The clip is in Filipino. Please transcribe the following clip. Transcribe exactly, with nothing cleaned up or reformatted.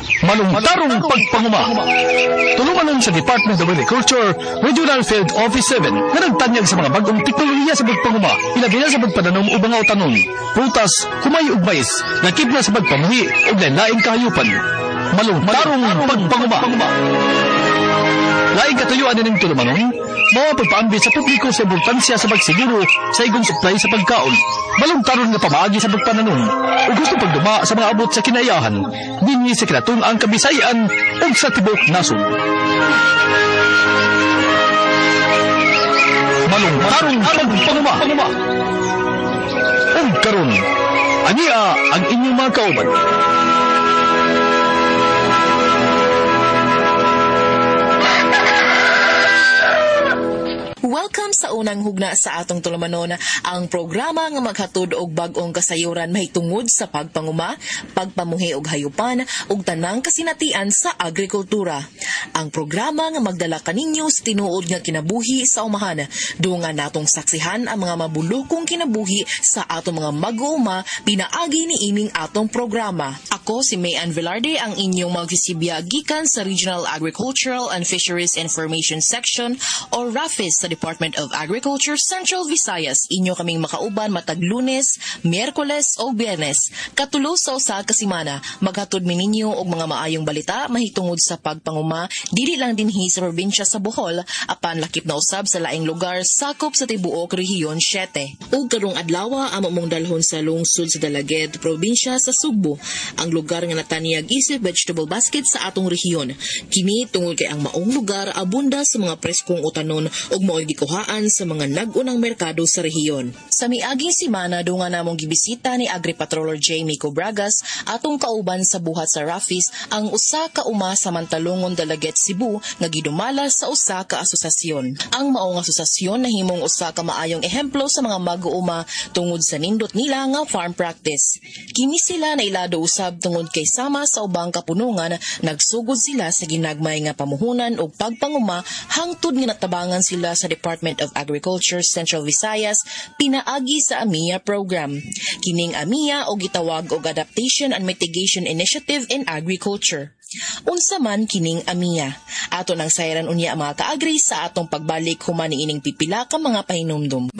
Malungtarong pagpanguma. Tulungan sa Department of Agriculture, Regional Field Office seven nga nagtanyag sa mga bagong teknolohiya sa pagpanguma, ilabi na sa pagpananom o mga utanon, prutas, kumay ug mais, nakip na sa pagpamuhi o lain-laing kahayupan. Malungtarong pagpanguma. Laing katuyuan din ng tulumanon, mga pagpaambit sa publiko sa importansya sa pagsiguro sa igong supply sa pagkaon. Malungtaron nga pamaagi sa pagpananom o gusto pagduma sa mga abot sa kinayahan, dinhi sa kinatong ang Kabisayan o sa tibok nasod. Malungtarong pagpanguma. O karon, ania ang inyong mga kauban. Welcome sa unang hugna sa atong tulumanon, ang programa nga maghatod og bag-ong kasayuran mahitungod sa pagpanguma, pagpamuhi og hayupan ug tanang kasinatian sa agrikultura. Ang programa nga magdala kaninyo sa tinuod nga kinabuhi sa umahan, dungan natong saksihan ang mga mabulokong kinabuhi sa atong mga mag-uuma pinaagi ni ining atong programa. Ako si Mayan Velarde, ang inyong magsisibya gikan sa Regional Agricultural and Fisheries Information Section o RAFIS sa Department of Agriculture, Central Visayas. Inyo kaming makauban matag Lunes, Miyerkules o Biyernes. Katulo sa usa ka semana, maghatod mi ninyo og mga maayong balita mahitungod sa pagpanguma dili lang dinhi sa probinsya sa Bohol, apan lakip na usab sa laing lugar sakop sa tibuok rehiyon siete. Ug karong adlaw amo mong dalhon sa lungsod sa Dalaget, probinsya sa Sugbo, ang lugar nga natanyag isip vegetable basket sa atong rehiyon. Kini tungod kay ang maong lugar abunda sa mga preskong utanon ug mao'y gikuhaan sa mga nag-unang merkado sa rehiyon. Sa miaging semana, dunga namong gibisita ni Agri-Patroller Jamie Cobragas atong kauban sa buhat sa RAFIS ang usa ka uma sa Mantalongon, Dalaget, Cebu nga gidumala sa usa ka asosasyon. Ang maong asosasyon nahimong usa ka maayong ehemplo sa mga mag-uuma tungod sa nindot nila nga farm practice. Kini sila na ilado usab tungod kay sama sa ubang kapunungan, nagsugod sila sa ginagmay nga pamuhunan o pagpanguma hangtod nga natabangan sila sa Department of Agriculture, Central Visayas, pinaagi sa AMIA program. Kining AMIA o gitawag og Adaptation and Mitigation Initiative in Agriculture. Unsa man kining AMIA? Ato nang sayran unya ang mga kaagri sa atong pagbalik human ining pipila ka mga pahinumdum.